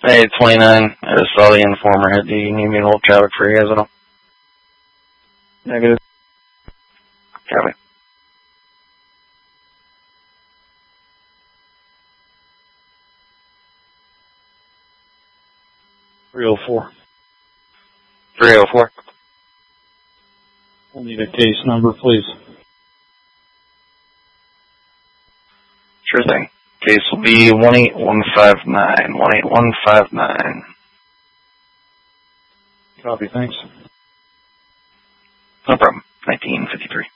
Hey, 29. I just saw the informer hit. Do you need me to hold traffic for you guys at all? Negative. Copy. .304. 304. We'll need a case number, please. Sure thing. Case will be 18159. 18159. Copy, thanks. No problem. 1953.